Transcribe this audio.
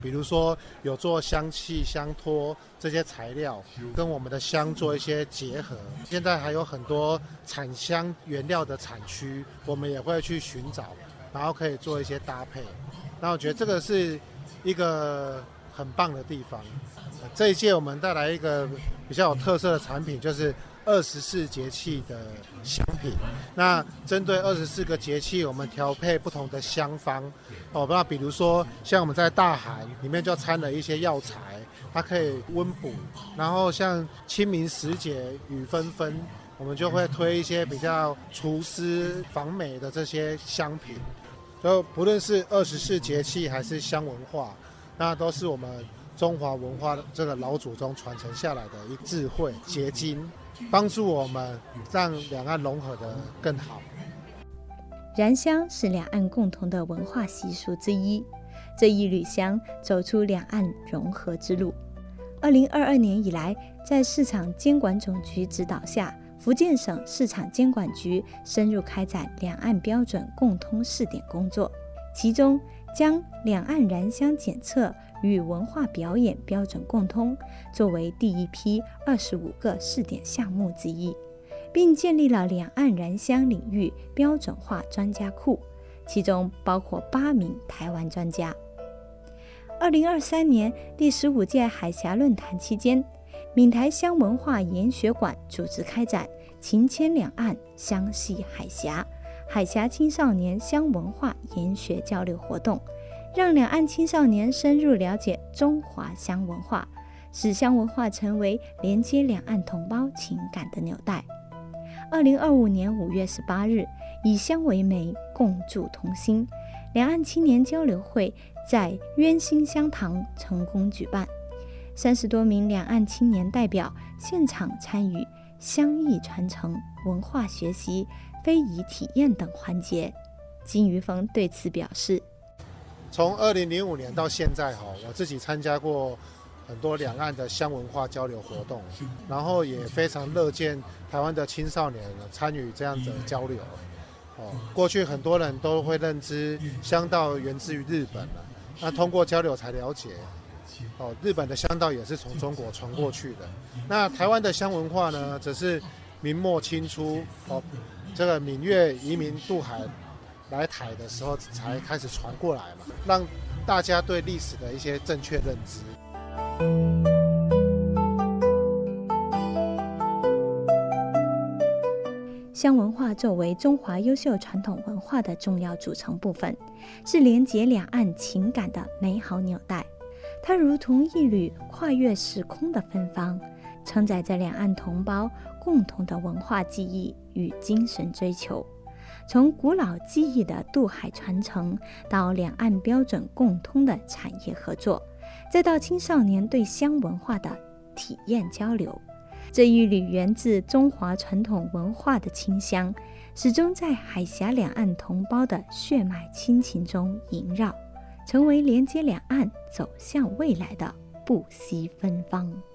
比如说有做香气、香托这些材料，跟我们的香做一些结合。现在还有很多产香原料的产区，我们也会去寻找，然后可以做一些搭配。那我觉得这个是一个很棒的地方。这一届我们带来一个比较有特色的产品，就是24节气的香品。那针对24个节气，我们调配不同的香方。那比如说像我们在大寒里面就掺了一些药材，它可以温补。然后像清明时节雨纷纷，我们就会推一些比较除湿防霉的这些香品。就不论是24节气还是香文化，那都是我们中华文化的这个老祖宗传承下来的一个智慧结晶，帮助我们让两岸融合得更好。 燃香是两岸共同的文化习俗之一，这一缕香走出两岸融合之路。2022年以来，在市场监管总局指导下，福建省市场监管局深入开展两岸标准共通试点工作，其中将两岸燃香检测与文化表演标准共通作为第一批25个试点项目之一，并建立了两岸燃香领域标准化专家库，其中包括8名台湾专家。2023年第15届海峡论坛期间，闽台香文化研学馆组织开展情牵两岸，香系海峡海峡青少年香文化研学交流活动，让两岸青少年深入了解中华香文化，使香文化成为连接两岸同胞情感的纽带。2025年5月18日，以香为媒，共筑同心，两岸青年交流会在渊馨香堂成功举办，30多名两岸青年代表现场参与香艺传承、文化学习、非遗体验等环节。金于峰对此表示， 从2005年到现在，我自己参加过很多两岸的香文化交流活动，然后也非常乐见台湾的青少年参与这样的交流。过去很多人都会认知香道源自于日本，那通过交流才了解，日本的香道也是从中国传过去的。那台湾的香文化呢，则是明末清初，这个闽粤移民渡海来台的时候才开始传过来嘛，让大家对历史的一些正确认知。 香文化作为中华优秀传统文化的重要组成部分，是连结两岸情感的美好纽带。它如同一缕跨越时空的芬芳，承载着两岸同胞共同的文化记忆与精神追求。从古老技艺的渡海传承，到两岸标准共通的产业合作，再到青少年对香文化的体验交流，这一缕源自中华传统文化的清香，始终在海峡两岸同胞的血脉亲情中萦绕，成为连接两岸走向未来的不息芬芳。